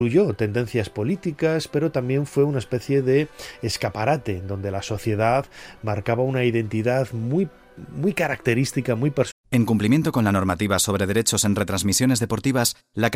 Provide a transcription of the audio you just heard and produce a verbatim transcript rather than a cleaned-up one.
incluyó tendencias políticas, pero también fue una especie de escaparate donde la sociedad marcaba una identidad muy, muy característica, muy personal. En cumplimiento con la normativa sobre derechos en retransmisiones deportivas, la